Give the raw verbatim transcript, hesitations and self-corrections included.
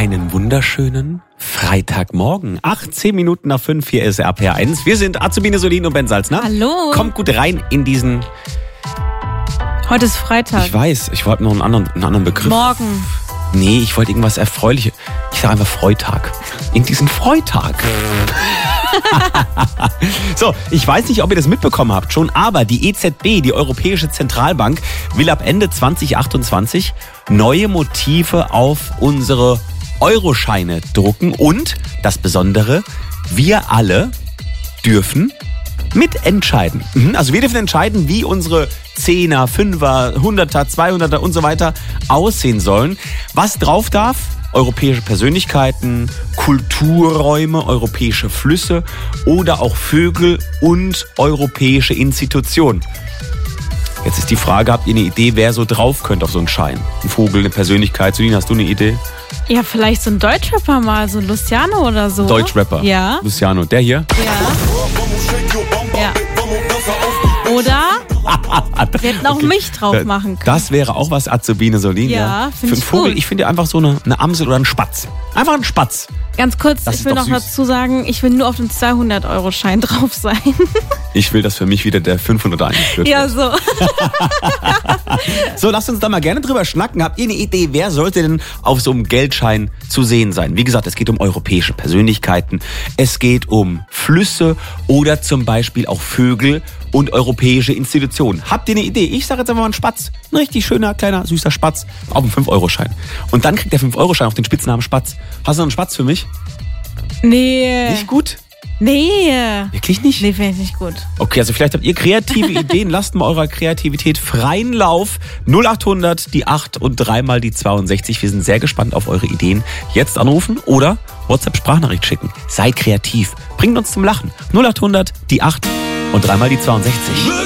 Einen wunderschönen Freitagmorgen. achtzehn Minuten nach fünf, hier ist R P R eins. Wir sind Azubine Solin und Ben Salzner. Hallo. Kommt gut rein in diesen... Heute ist Freitag. Ich weiß, ich wollte noch einen anderen, einen anderen Begriff. Morgen. Nee, ich wollte irgendwas Erfreuliches. Ich sage einfach Freitag. In diesen Freitag. So, ich weiß nicht, ob ihr das mitbekommen habt schon, aber die E Z B, die Europäische Zentralbank, will ab Ende zwanzig achtundzwanzig neue Motive auf unsere Euroscheine drucken. Und das Besondere, wir alle dürfen mitentscheiden. Also wir dürfen entscheiden, wie unsere Zehner, Fünfer, Hunderter, Zweihunderter und so weiter aussehen sollen. Was drauf darf? Europäische Persönlichkeiten, Kulturräume, europäische Flüsse oder auch Vögel und europäische Institutionen. Jetzt ist die Frage, habt ihr eine Idee, wer so drauf könnte auf so einen Schein? Ein Vogel, eine Persönlichkeit. Solin, hast du eine Idee? Ja, vielleicht so ein Deutschrapper mal, so Luciano oder so. Deutschrapper? Ja. Luciano, der hier? Ja. Ja. Oder wir hätten auch Okay. mich drauf machen können. Das wäre auch was, Azubine Solin. Ja, Ja, find Für einen ich Vogel, gut. ich finde einfach so eine, eine Amsel oder ein Spatz. Einfach ein Spatz. Ganz kurz, Das ich ist will doch noch süß. dazu sagen, ich will nur auf dem zweihundert-Euro-Schein drauf sein. Ich will, dass für mich wieder der fünfhunderter eingeführt Ja, wird. so. So, lasst uns da mal gerne drüber schnacken. Habt ihr eine Idee, wer sollte denn auf so einem Geldschein zu sehen sein? Wie gesagt, es geht um europäische Persönlichkeiten, es geht um Flüsse oder zum Beispiel auch Vögel und europäische Institutionen. Habt ihr eine Idee? Ich sage jetzt einfach mal einen Spatz. Ein richtig schöner, kleiner, süßer Spatz auf einem fünf-Euro-Schein. Und dann kriegt der fünf-Euro-Schein auch den Spitznamen Spatz. Hast du noch einen Spatz für mich? Nee. Nicht gut? Nee. Wirklich nicht? Nee, finde ich nicht gut. Okay, also vielleicht habt ihr kreative Ideen. Lasst mal eurer Kreativität freien Lauf. null achthundert, die acht und dreimal die zweiundsechzig. Wir sind sehr gespannt auf eure Ideen. Jetzt anrufen oder WhatsApp-Sprachnachricht schicken. Seid kreativ. Bringt uns zum Lachen. null achthundert, die acht und dreimal die zweiundsechzig.